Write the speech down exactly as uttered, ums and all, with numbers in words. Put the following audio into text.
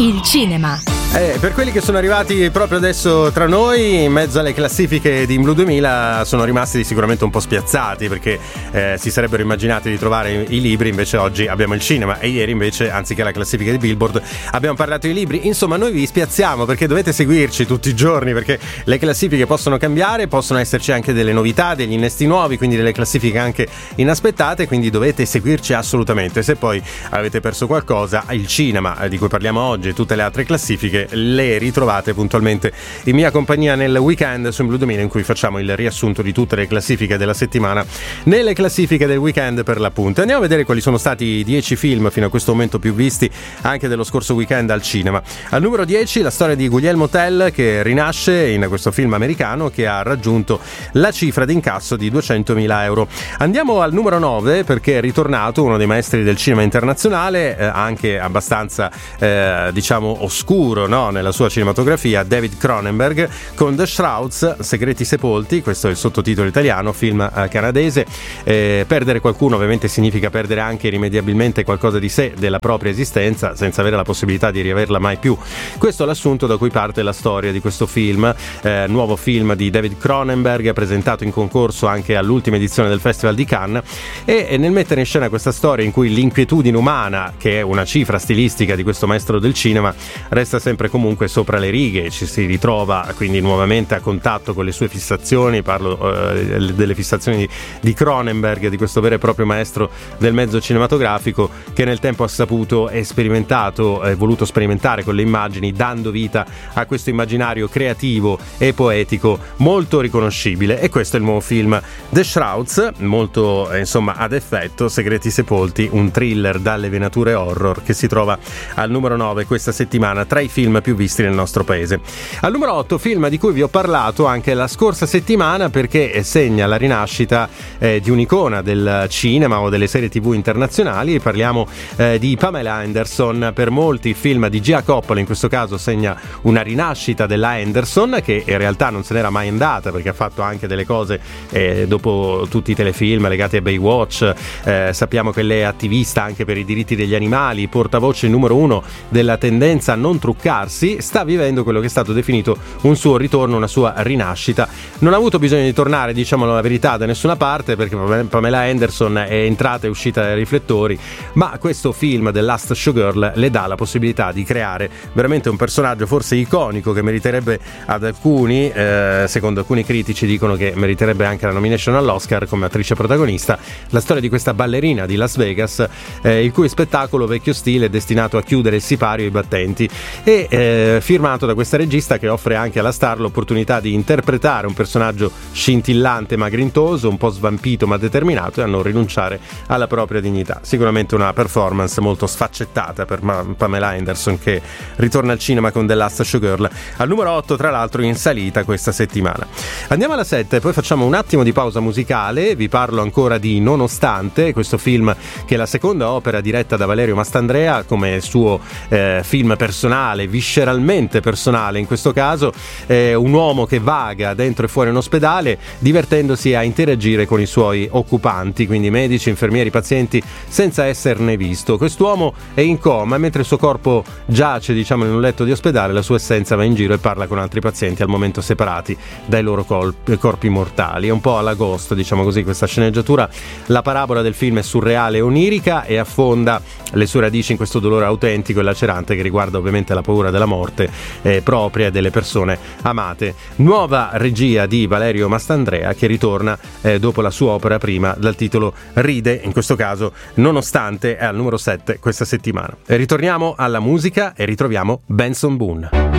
Il cinema. Eh, per quelli che sono arrivati proprio adesso tra noi, in mezzo alle classifiche di Blu duemila, sono rimasti sicuramente un po' spiazzati, perché eh, si sarebbero immaginati di trovare i, i libri, invece oggi abbiamo il cinema, e ieri invece, anziché la classifica di Billboard, abbiamo parlato di libri. Insomma, noi vi spiazziamo perché dovete seguirci tutti i giorni, perché le classifiche possono cambiare, possono esserci anche delle novità, degli innesti nuovi, quindi delle classifiche anche inaspettate, quindi dovete seguirci assolutamente. Se poi avete perso qualcosa, il cinema di cui parliamo oggi e tutte le altre classifiche le ritrovate puntualmente in mia compagnia nel weekend su Blu duemila, in cui facciamo il riassunto di tutte le classifiche della settimana nelle classifiche del weekend, per l'appunto. Andiamo a vedere quali sono stati i dieci film fino a questo momento più visti anche dello scorso weekend al cinema. Al numero dieci la storia di Guillermo Tell, che rinasce in questo film americano che ha raggiunto la cifra d'incasso di duecentomila euro. Andiamo al numero nove, perché è ritornato uno dei maestri del cinema internazionale, eh, anche abbastanza eh, diciamo oscuro, no, nella sua cinematografia, David Cronenberg, con The Shrouds, Segreti sepolti, questo è il sottotitolo italiano, film eh, canadese. Eh, perdere qualcuno ovviamente significa perdere anche irrimediabilmente qualcosa di sé, della propria esistenza, senza avere la possibilità di riaverla mai più. Questo è l'assunto da cui parte la storia di questo film, eh, nuovo film di David Cronenberg, presentato in concorso anche all'ultima edizione del Festival di Cannes, e, e nel mettere in scena questa storia in cui l'inquietudine umana, che è una cifra stilistica di questo maestro del cinema, resta sempre comunque sopra le righe, ci si ritrova quindi nuovamente a contatto con le sue fissazioni. Parlo eh, delle fissazioni di, di Cronenberg, di questo vero e proprio maestro del mezzo cinematografico, che nel tempo ha saputo e sperimentato e voluto sperimentare con le immagini, dando vita a questo immaginario creativo e poetico molto riconoscibile. E questo è il nuovo film The Shrouds, molto eh, insomma ad effetto, Segreti sepolti, un thriller dalle venature horror, che si trova al numero nove questa settimana tra i film più visti nel nostro paese. Al numero otto, film di cui vi ho parlato anche la scorsa settimana, perché segna la rinascita eh, di un'icona del cinema o delle serie tv internazionali. Parliamo eh, di Pamela Anderson. Per molti il film di Gia Coppola in questo caso segna una rinascita della Anderson, che in realtà non se n'era mai andata, perché ha fatto anche delle cose eh, dopo tutti i telefilm legati a Baywatch. Eh, sappiamo che lei è attivista anche per i diritti degli animali, portavoce numero uno della tendenza a non truccare. Sta vivendo quello che è stato definito un suo ritorno, una sua rinascita. Non ha avuto bisogno di tornare, diciamo la verità, da nessuna parte, perché Pamela Anderson è entrata e uscita dai riflettori, ma questo film, The Last Showgirl, le dà la possibilità di creare veramente un personaggio forse iconico, che meriterebbe ad alcuni, eh, secondo alcuni critici dicono che meriterebbe anche la nomination all'Oscar come attrice protagonista, la storia di questa ballerina di Las Vegas, eh, il cui spettacolo vecchio stile è destinato a chiudere il sipario ai battenti, e Eh, firmato da questa regista che offre anche alla star l'opportunità di interpretare un personaggio scintillante ma grintoso, un po' svampito ma determinato, e a non rinunciare alla propria dignità. Sicuramente una performance molto sfaccettata per Ma- Pamela Anderson, che ritorna al cinema con The Last Showgirl al numero otto, tra l'altro in salita questa settimana. Andiamo alla sette, poi facciamo un attimo di pausa musicale. Vi parlo ancora di Nonostante, questo film che è la seconda opera diretta da Valerio Mastandrea come suo eh, film personale, visceralmente personale in questo caso. Eh, un uomo che vaga dentro e fuori un ospedale, divertendosi a interagire con i suoi occupanti, quindi medici, infermieri, pazienti, senza esserne visto. Quest'uomo è in coma, mentre il suo corpo giace, diciamo, in un letto di ospedale, la sua essenza va in giro e parla con altri pazienti, al momento separati dai loro colpi, corpi mortali. È un po' alla Ghost, diciamo così, questa sceneggiatura. La parabola del film è surreale e onirica e affonda le sue radici in questo dolore autentico e lacerante, che riguarda ovviamente la paura della morte eh, propria delle persone amate. Nuova regia di Valerio Mastandrea, che ritorna eh, dopo la sua opera prima, dal titolo Ride, in questo caso Nonostante, è al numero sette questa settimana. E ritorniamo alla musica e ritroviamo Benson Boone.